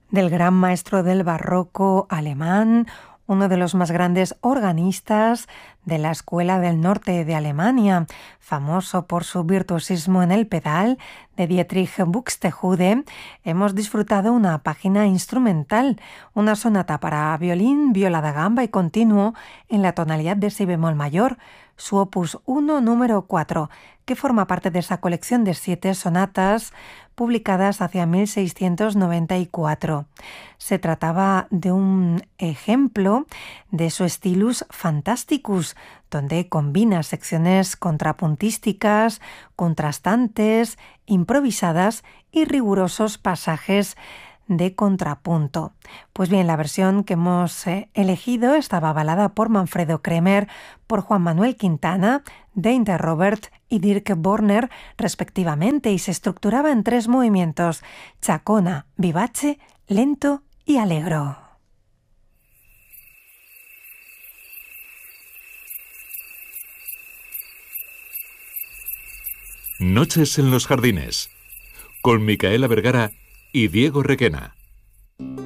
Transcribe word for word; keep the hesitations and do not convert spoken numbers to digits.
del gran maestro del barroco alemán, uno de los más grandes organistas de la Escuela del Norte de Alemania, famoso por su virtuosismo en el pedal, de Dietrich Buxtehude, hemos disfrutado una página instrumental, una sonata para violín, viola da gamba y continuo en la tonalidad de si bemol mayor, su opus uno número cuatro, que forma parte de esa colección de siete sonatas publicadas hacia mil seiscientos noventa y cuatro. Se trataba de un ejemplo de su Stilus Fantasticus, donde combina secciones contrapuntísticas, contrastantes, improvisadas y rigurosos pasajes de contrapunto. Pues bien, la versión que hemos eh, elegido estaba avalada por Manfredo Kremer, por Juan Manuel Quintana, Deinte Robert y Dirk Borner, respectivamente, y se estructuraba en tres movimientos: chacona, vivace, lento y allegro. Noches en los jardines, con Micaela Vergara y Diego Requena.